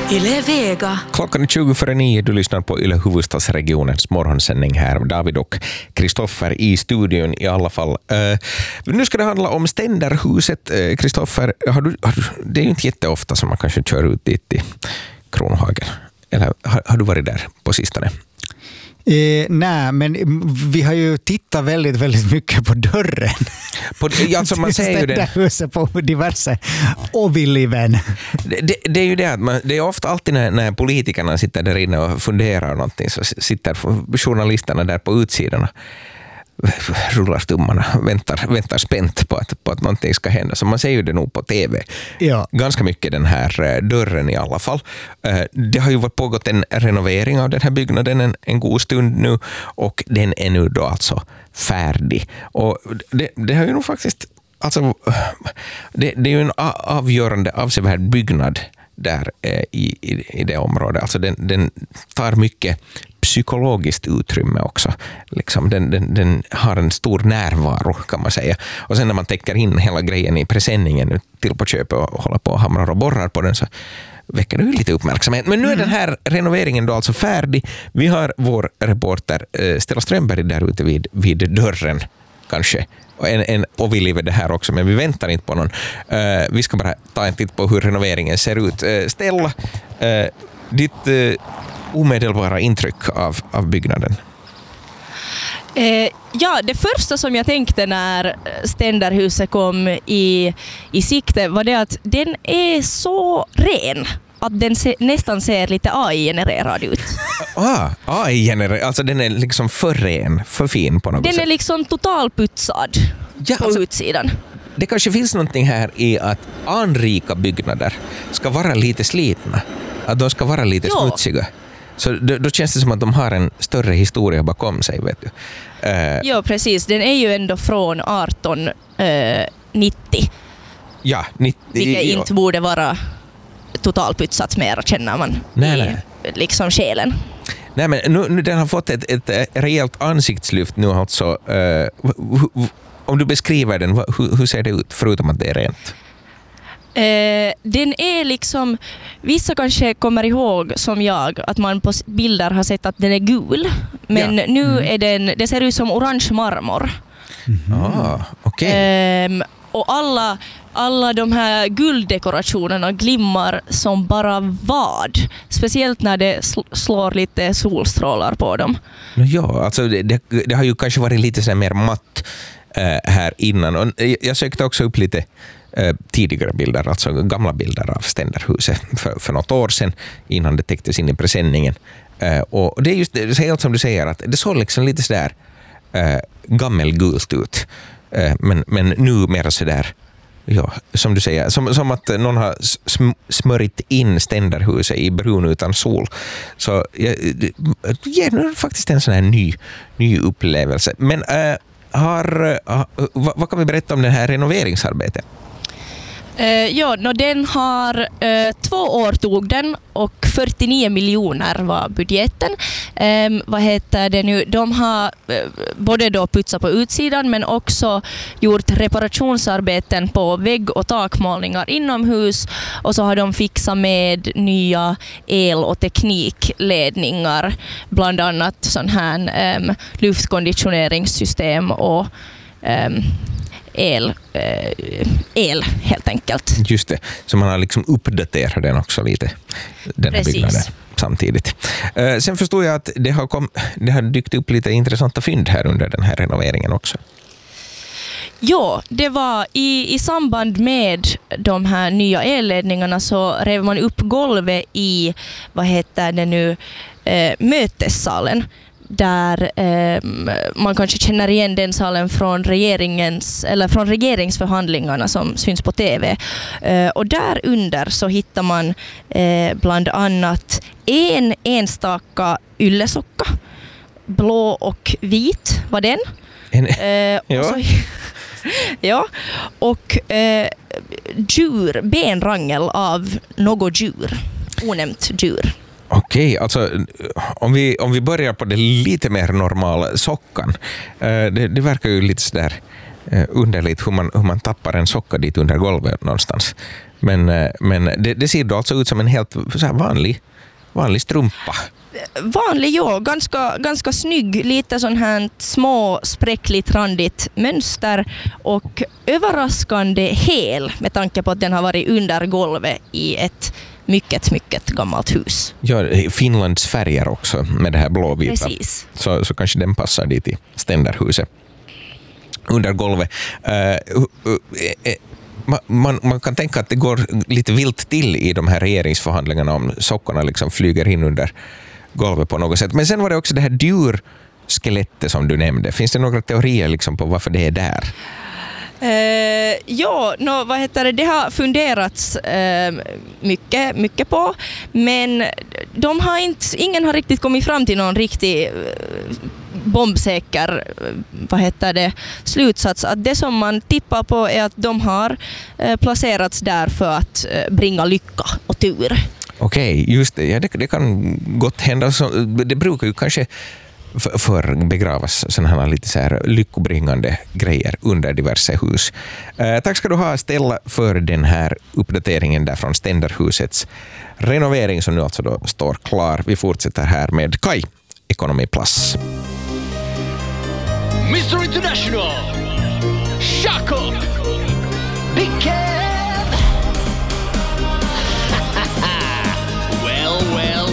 Yle Vega. Klockan är 20:09. Du lyssnar på Yle huvudstadsregionens morgonsändning här. David och Kristoffer i studion i alla fall. Nu ska det handla om Ständerhuset. Kristoffer, det är ju inte jätteofta som man kanske kör ut dit i Kronhagen. Eller har du varit där på sistone? Nej, men vi har ju tittat väldigt mycket på dörren. Alltså man säger ju det. Huset på diverse Ovilliven. Det är ju det att det är ofta alltid när politikerna sitter där inne och funderar någonting, så sitter journalisterna där på utsidorna, rullar tummarna, väntar spänt på att någonting ska hända. Så man ser ju det nog på TV. Ja. Ganska mycket den här dörren i alla fall. Det har ju pågått en renovering av den här byggnaden en god stund nu, och den är nu då alltså färdig. Och det har ju nog faktiskt, alltså det är ju en avgörande avsevärd byggnad där i det området. Alltså den tar mycket psykologiskt utrymme också. Liksom den har en stor närvaro, kan man säga. Och sen när man täcker in hela grejen i presenningen till på köpet och håller på och hamrar och borrar på den, så väcker det ju lite uppmärksamhet. Men nu är den här renoveringen då alltså färdig. Vi har vår reporter Stella Strömberg där ute vid dörren kanske. En Ovillive det här också, men vi väntar inte på någon. Vi ska bara ta en titt på hur renoveringen ser ut. Stella, ditt omedelbara intryck av byggnaden? Ja, det första som jag tänkte när Ständerhuset kom i sikte var det att den är så ren att den nästan ser lite AI-genererad ut. AI-genererad, alltså den är liksom för ren, för fin på något sätt. Den är liksom totalputsad på utsidan. Det kanske finns någonting här i att anrika byggnader ska vara lite slitna. Att de ska vara lite smutsiga. Så då känns det som att de har en större historia bakom sig, vet du. Ja, precis. Den är ju ändå från 1890. Ja, 90. Vilket inte borde vara totalputsat mer, känner man i liksom själen. Nej, men nu den har fått ett rejält ansiktslyft nu alltså. Om du beskriver den, hur ser det ut förutom att det är rent? Den är liksom, vissa kanske kommer ihåg som jag att man på bilder har sett att den är gul, men nu är det ser ut som orange marmor. Okay. Och alla de här gulddekorationerna glimmar som bara vad. Speciellt när det slår lite solstrålar på dem. Ja, alltså det har ju kanske varit lite så mer matt här innan. Och jag sökte också upp lite tidigare bilder, alltså gamla bilder av Ständerhuset för något år sedan, innan det täcktes in i presenningen. Och det är just det, helt som du säger, att det såg liksom lite sådär gammelgult ut. Men nu mer sådär, ja, som du säger, som att någon har smörjt in Ständerhuset i brun utan sol. Så ger nu faktiskt en sån här ny upplevelse. Men vad kan vi berätta om det här renoveringsarbetet? Den har 2 år tog den och 49 miljoner var budgeten. De har både då putsat på utsidan men också gjort reparationsarbeten på vägg- och takmålningar inomhus, och så har de fixat med nya el- och teknikledningar, bland annat sån här luftkonditioneringssystem och el helt enkelt. Just det, så man har liksom uppdaterat den också lite, den här byggnaden samtidigt. Sen förstår jag att det har dykt upp lite intressanta fynd här under den här renoveringen också. Ja, det var i samband med de här nya elledningarna så rev man upp golvet i mötessalen, där man kanske känner igen den salen från regeringsförhandlingarna som syns på TV. Och där under så hittar man bland annat en enstaka yllesocka, blå och vit var den. Och benrangel av något djur, onämnt djur. Okej, alltså om vi börjar på det lite mer normala sockan. Det verkar ju lite sådär underligt hur man tappar en socka dit under golvet någonstans. Men det ser då alltså ut som en helt så här vanlig strumpa. Vanlig, ja. Ganska snygg. Lite sån här små, spräckligt, randigt mönster och överraskande hel med tanke på att den har varit under golvet i ett mycket, mycket gammalt hus. Ja, Finlands färger också med det här blåvita. Precis. Så kanske den passar dit i ständerhuset. Under golvet. Man kan tänka att det går lite vilt till i de här regeringsförhandlingarna om sockorna liksom flyger in under golvet på något sätt. Men sen var det också det här djurskelettet som du nämnde. Finns det några teorier liksom på varför det är där? Det har funderats mycket på, men ingen har riktigt kommit fram till någon riktig bombsäker slutsats. Att det som man tippar på är att de har placerats där för att bringa lycka och tur. Okej, just det. Ja, det kan gott hända. Det brukar ju kanske för begravas sådana här lite så här lyckobringande grejer under diverse hus. Tack ska du ha, Stella, för den här uppdateringen där från Ständerhusets renovering som nu alltså då står klar. Vi fortsätter här med Kai, Economy Plus. Mr. International!